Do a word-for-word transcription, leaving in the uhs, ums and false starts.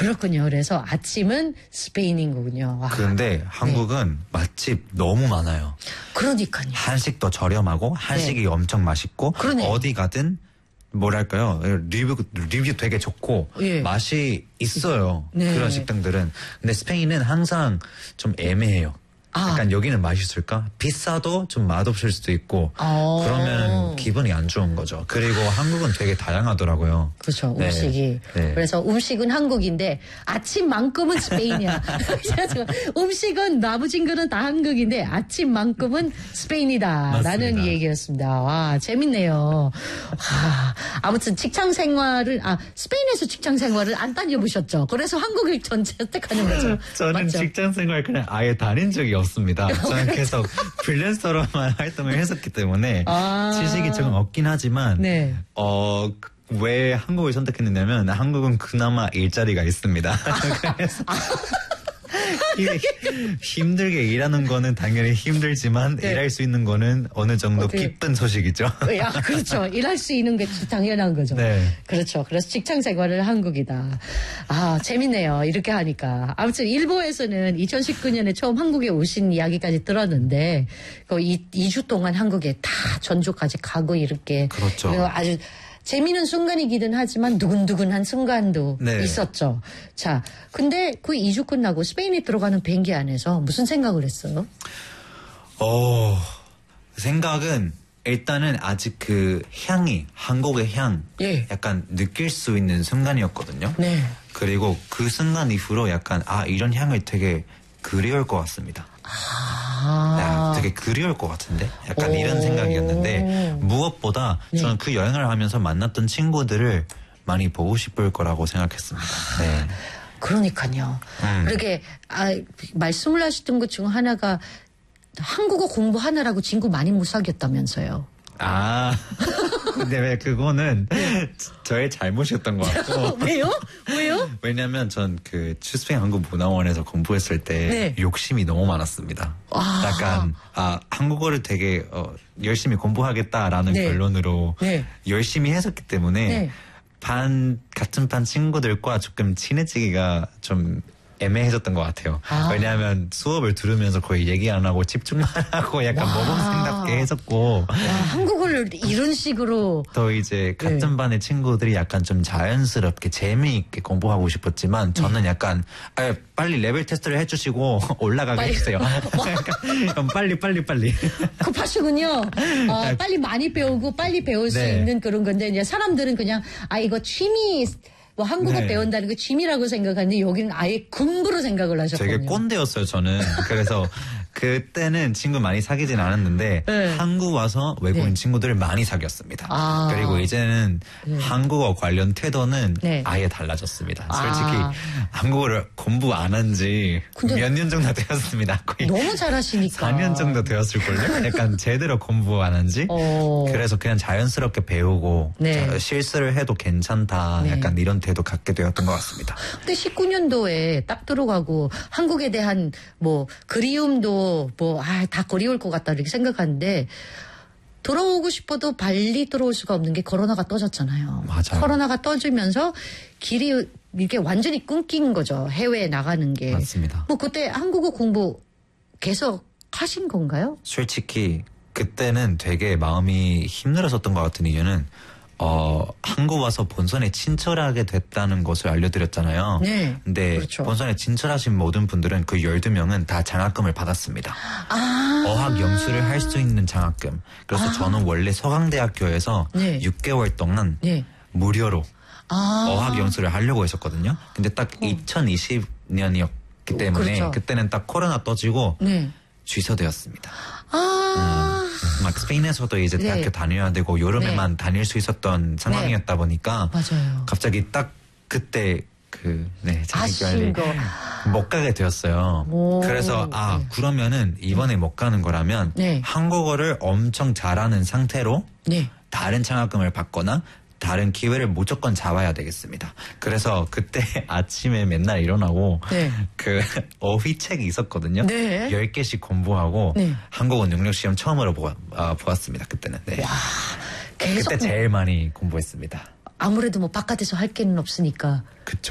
그렇군요. 그래서 아침은 스페인인 거군요. 와. 그런데 한국은 네. 맛집 너무 많아요. 그러니까요. 한식도 저렴하고 한식이 네. 엄청 맛있고 그러네. 어디 가든 뭐랄까요 리뷰 리뷰 되게 좋고 예. 맛이 있어요. 네. 그런 식당들은. 근데 스페인은 항상 좀 애매해요. 아. 약간 여기는 맛있을까? 비싸도 좀 맛없을 수도 있고 아. 그러면 기분이 안 좋은 거죠. 그리고 한국은 되게 다양하더라고요. 그렇죠. 네. 음식이. 네. 그래서 음식은 한국인데 아침만큼은 스페인이야. 음식은 나머진 거는 다 한국인데 아침만큼은 스페인이다라는 얘기였습니다. 와 재밌네요. 와, 아무튼 직장 생활을 아 스페인에서 직장 생활을 안 다녀보셨죠? 그래서 한국을 전체 선택하는 거죠. 저는 맞죠? 직장 생활 그냥 아예 다닌 적이 없어요. 없습니다. 저는 계속 프리랜서로만 활동을 했었기 때문에 아 지식이 조금 없긴 하지만 네. 어, 왜 한국을 선택했느냐면 한국은 그나마 일자리가 있습니다. 아. 그래서 힘들게 일하는 거는 당연히 힘들지만 네. 일할 수 있는 거는 어느 정도 어떻게... 기쁜 소식이죠. 야, 그렇죠. 일할 수 있는 게 당연한 거죠. 네. 그렇죠. 그래서 직장 생활을 한국이다. 아, 재밌네요. 이렇게 하니까. 아무튼 일보에서는 이천십구 년에 처음 한국에 오신 이야기까지 들었는데 그 이 주 동안 한국에 다 전주까지 가고 이렇게 그렇죠. 아주 재미있는 순간이기는 하지만 두근두근한 순간도 네. 있었죠. 자, 근데 그 이 주 끝나고 스페인에 들어가는 비행기 안에서 무슨 생각을 했어요? 어, 생각은 일단은 아직 그 향이, 한국의 향 예. 약간 느낄 수 있는 순간이었거든요. 네. 그리고 그 순간 이후로 약간 아, 이런 향을 되게 그리울 것 같습니다. 아. 되게 그리울 것 같은데 약간 오. 이런 생각이었는데 무엇보다 네. 저는 그 여행을 하면서 만났던 친구들을 많이 보고 싶을 거라고 생각했습니다. 네. 그러니까요. 음. 그렇게 아, 말씀을 하셨던 것 중 하나가 한국어 공부하느라고 친구 많이 못 사귀었다면서요. 아, 근데 왜 그거는 저의 잘못이었던 것 같고. 왜요? 왜요? 왜냐면 전 그 스페인 한국문화원에서 공부했을 때 네. 욕심이 너무 많았습니다. 아. 약간 아 한국어를 되게 어, 열심히 공부하겠다라는 네. 결론으로 네. 열심히 했었기 때문에 네. 반 같은 반 친구들과 조금 친해지기가 좀 애매해졌던 것 같아요. 아. 왜냐하면 수업을 들으면서 거의 얘기 안 하고 집중만 하고 약간 모범생답게 했었고. 와, 한국어를 이런 식으로. 또 이제 같은 네. 반의 친구들이 약간 좀 자연스럽게 재미있게 공부하고 싶었지만 저는 네. 약간 아, 빨리 레벨 테스트를 해주시고 올라가게 빨리. 해주세요. 그럼 빨리 빨리 빨리. 급하시군요. 어, 빨리 많이 배우고 빨리 배울 네. 수 있는 그런 건데 이제 사람들은 그냥 아 이거 취미 뭐 한국어 네. 배운다는 게 취미라고 생각하는데 여기는 아예 공부로 생각을 하셨거든요. 되게 꼰대였어요 저는. 그래서 그때는 친구 많이 사귀진 않았는데 네. 한국 와서 외국인 네. 친구들을 많이 사귀었습니다. 아. 그리고 이제는 네. 한국어 관련 태도는 네. 아예 달라졌습니다. 아. 솔직히 한국어를 공부 안 한 지 몇 년 정도 되었습니다. 거의 너무 잘하시니까. 사 년 정도 되었을걸요. 약간 제대로 공부 안 한 지. 어. 그래서 그냥 자연스럽게 배우고 네. 실수를 해도 괜찮다. 네. 약간 이런 태도 갖게 되었던 것 같습니다. 근데 십구 년도에 딱 들어가고 한국에 대한 뭐 그리움도 뭐, 아, 다 그리울 것 같다, 이렇게 생각하는데, 돌아오고 싶어도 빨리 들어올 수가 없는 게 코로나가 터졌잖아요. 맞아요. 코로나가 터지면서 길이 이렇게 완전히 끊긴 거죠. 해외에 나가는 게. 맞습니다. 뭐, 그때 한국어 공부 계속 하신 건가요? 솔직히, 그때는 되게 마음이 힘들었었던 것 같은 이유는, 어, 한국 와서 본선에 진출하게 됐다는 것을 알려드렸잖아요. 네. 근데 그렇죠. 본선에 진출하신 모든 분들은 그 열두 명은 다 장학금을 받았습니다. 아. 어학 영수를 할 수 있는 장학금. 그래서 아. 저는 원래 서강대학교에서 네. 육 개월 동안 네. 무료로 아. 어학 영수를 하려고 했었거든요. 근데 딱 어. 이천이십 년이었기 때문에 그렇죠. 그때는 딱 코로나 떠지고 네. 취소되었습니다. 아. 음. 막 스페인에서도 이제 네. 대학교 다녀야 되고 여름에만 네. 다닐 수 있었던 상황이었다 보니까 맞아요. 갑자기 딱 그때 그 네, 자식관리 못 가게 되었어요. 오. 그래서 아 네. 그러면은 이번에 네. 못 가는 거라면 네. 한국어를 엄청 잘하는 상태로 네. 다른 장학금을 받거나 다른 기회를 무조건 잡아야 되겠습니다. 그래서 그때 아침에 맨날 일어나고 네. 그 어휘책이 있었거든요. 네. 열 개씩 공부하고 네. 한국어 능력시험 처음으로 보아, 아, 보았습니다. 그때는. 네. 와, 계속 그때 제일 많이 공부했습니다. 아무래도 뭐 바깥에서 할 게는 없으니까. 그쵸.